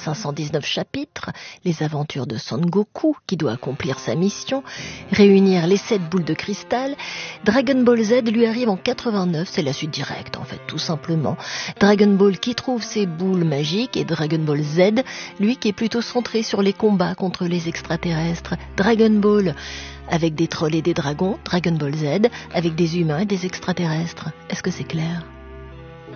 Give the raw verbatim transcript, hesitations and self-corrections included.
cinq cent dix-neuf chapitres, les aventures de Son Goku, qui doit accomplir sa mission, réunir les sept boules de cristal. Dragon Ball Z lui arrive en quatre-vingt-neuf, c'est la suite directe en fait, tout simplement. Dragon Ball qui trouve ses boules magiques et Dragon Ball Z, lui qui est plutôt centré sur les combats contre les extraterrestres. Dragon Ball avec des trolls et des dragons, Dragon Ball Z avec des humains et des extraterrestres. Est-ce que c'est clair ?